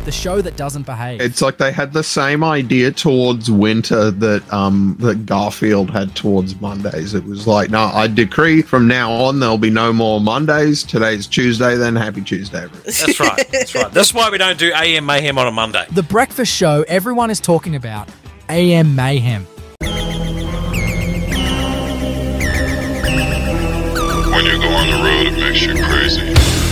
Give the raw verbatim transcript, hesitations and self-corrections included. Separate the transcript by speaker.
Speaker 1: the show that doesn't behave.
Speaker 2: It's like they had the same idea towards winter that um that Garfield had towards Mondays. It was like, no, I decree from now on there'll be no more Mondays. Today's Tuesday, then happy Tuesday, everyone.
Speaker 3: That's right. That's right. That's why we don't do A M Mayhem on a Monday.
Speaker 1: The breakfast show everyone is talking about, A M Mayhem.
Speaker 4: When you go on the road, it makes you crazy.